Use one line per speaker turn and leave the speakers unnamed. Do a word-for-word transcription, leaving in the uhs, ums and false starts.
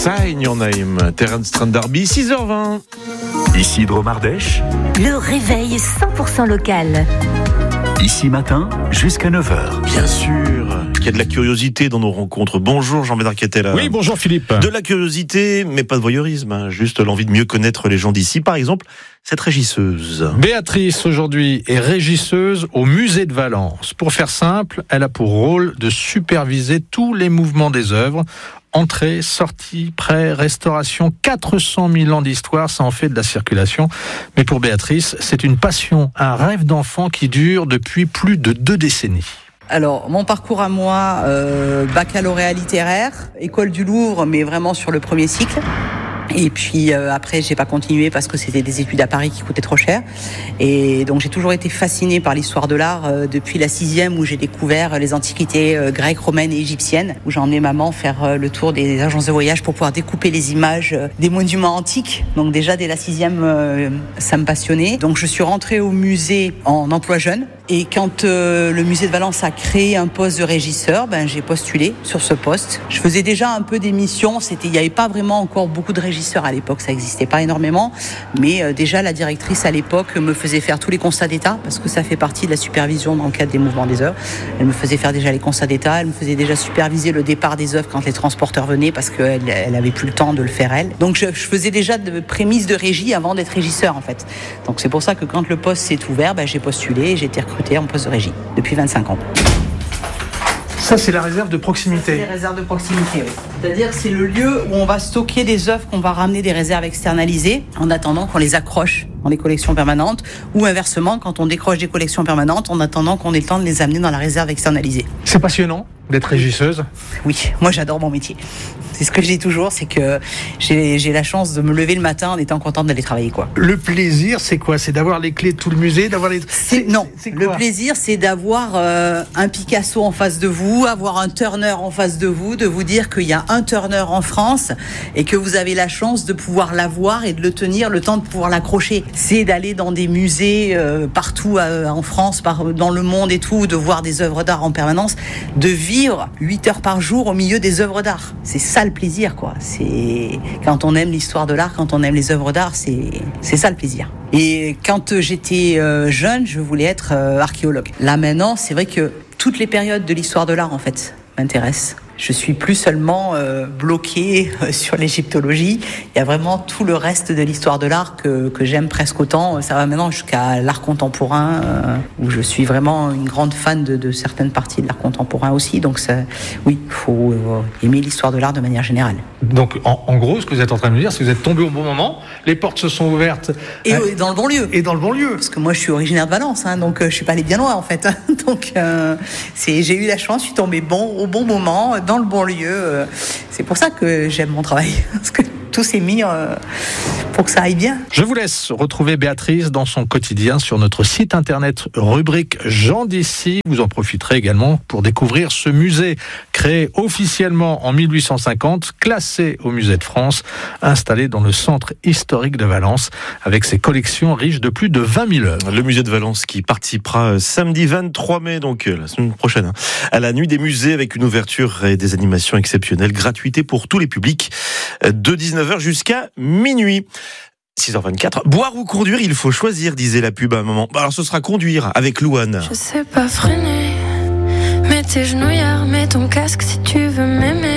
Sign Your Name, Terence Trent D'Arby, six heures vingt.
Ici Dromardèche.
Le réveil cent pour cent local.
Ici matin, jusqu'à neuf heures.
Bien sûr, qu'il y a de la curiosité dans nos rencontres. Bonjour Jean-Bédard Quettel.
Oui, bonjour Philippe.
De la curiosité, mais pas de voyeurisme, hein, juste l'envie de mieux connaître les gens d'ici. Par exemple, cette régisseuse.
Béatrice, aujourd'hui, est régisseuse au musée de Valence. Pour faire simple, elle a pour rôle de superviser tous les mouvements des œuvres. Entrée, sortie, prêt, restauration, quatre cent mille ans d'histoire, ça en fait de la circulation. Mais pour Béatrice, c'est une passion, un rêve d'enfant qui dure depuis plus de deux décennies.
Alors, mon parcours à moi, euh, baccalauréat littéraire, école du Louvre, mais vraiment sur le premier cycle. Et puis euh, après, j'ai pas continué parce que c'était des études à Paris qui coûtaient trop cher. Et donc j'ai toujours été fascinée par l'histoire de l'art euh, depuis la sixième où j'ai découvert les antiquités euh, grecques, romaines et égyptiennes, où j'ai emmené maman faire euh, le tour des agences de voyage pour pouvoir découper les images euh, des monuments antiques. Donc déjà dès la sixième, euh, ça me passionnait. Donc je suis rentrée au musée en emploi jeune. Et quand euh, le musée de Valence a créé un poste de régisseur, ben j'ai postulé sur ce poste. Je faisais déjà un peu d'émissions. C'était, il n'y avait pas vraiment encore beaucoup de régisseurs à l'époque, ça n'existait pas énormément. Mais euh, déjà la directrice à l'époque me faisait faire tous les constats d'état parce que ça fait partie de la supervision dans le cadre des mouvements des œuvres. Elle me faisait faire déjà les constats d'état. Elle me faisait déjà superviser le départ des œuvres quand les transporteurs venaient parce qu'elle elle avait plus le temps de le faire elle. Donc je, je faisais déjà de prémices de régie avant d'être régisseur en fait. Donc c'est pour ça que quand le poste s'est ouvert, ben, j'ai postulé et j'ai été recrutée en poste de régie depuis vingt-cinq ans.
Ça, c'est la réserve de proximité.
C'est les réserves de proximité, oui. C'est-à-dire c'est le lieu où on va stocker des œuvres qu'on va ramener des réserves externalisées en attendant qu'on les accroche dans les collections permanentes ou inversement, quand on décroche des collections permanentes en attendant qu'on ait le temps de les amener dans la réserve externalisée.
C'est passionnant d'être régisseuse.
Oui, moi j'adore mon métier. C'est ce que je dis toujours, c'est que j'ai, j'ai la chance de me lever le matin en étant contente d'aller travailler, quoi.
Le plaisir, c'est quoi ? C'est d'avoir les clés de tout le musée, d'avoir les...
C'est, non, c'est, c'est le plaisir, c'est d'avoir euh, un Picasso en face de vous, avoir un Turner en face de vous, de vous dire qu'il y a un Turner en France et que vous avez la chance de pouvoir l'avoir et de le tenir, le temps de pouvoir l'accrocher. C'est d'aller dans des musées euh, partout euh, en France, par, dans le monde et tout, de voir des œuvres d'art en permanence, de vivre huit heures par jour au milieu des œuvres d'art. C'est ça le plaisir, quoi. C'est quand on aime l'histoire de l'art, quand on aime les œuvres d'art, c'est c'est ça le plaisir. Et quand j'étais euh, jeune, je voulais être euh, archéologue. Là maintenant, c'est vrai que toutes les périodes de l'histoire de l'art en fait m'intéressent. Je suis plus seulement euh, bloquée euh, sur l'égyptologie. Il y a vraiment tout le reste de l'histoire de l'art que, que j'aime presque autant. Ça va maintenant jusqu'à l'art contemporain, euh, où je suis vraiment une grande fan de, de certaines parties de l'art contemporain aussi. Donc ça, oui, il faut euh, aimer l'histoire de l'art de manière générale.
Donc en, en gros, ce que vous êtes en train de me dire, c'est que vous êtes tombé au bon moment, les portes se sont ouvertes.
Et
hein,
euh, dans le bon lieu.
Et dans le bon lieu.
Parce que moi, je suis originaire de Valence, hein, donc euh, je suis pas allée bien loin en fait. donc euh, c'est, j'ai eu la chance, je suis tombée bon, au bon moment, dans le bon lieu. C'est pour ça que j'aime mon travail, parce que tout s'est mis euh, pour que ça aille bien.
Je vous laisse retrouver Béatrice dans son quotidien sur notre site internet rubrique Gens d'ici. Vous en profiterez également pour découvrir ce musée créé officiellement en mille huit cent cinquante, classé au musée de France, installé dans le centre historique de Valence, avec ses collections riches de plus de vingt mille œuvres.
Le musée de Valence qui participera samedi vingt-trois mai, donc la semaine prochaine, hein, à la nuit des musées avec une ouverture et des animations exceptionnelles, gratuité pour tous les publics, de dix-neuf heures jusqu'à minuit. six heures vingt-quatre. Boire ou conduire, il faut choisir, disait la pub à un moment. Alors ce sera conduire avec Louane.
Je sais pas freiner, mets tes genouillères, mets ton casque si tu veux m'aimer.